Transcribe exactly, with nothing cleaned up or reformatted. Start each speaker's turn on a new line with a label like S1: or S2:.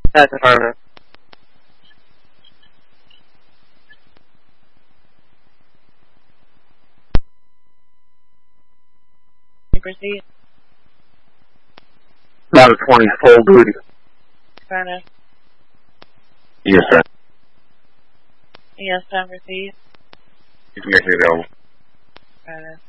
S1: That's affirmative.
S2: Proceed.
S3: About a twenty full duty.
S2: Affirmative.
S3: Yes, sir.
S2: Yes, sir. Proceed.
S3: You can make me available.
S2: Affirmative.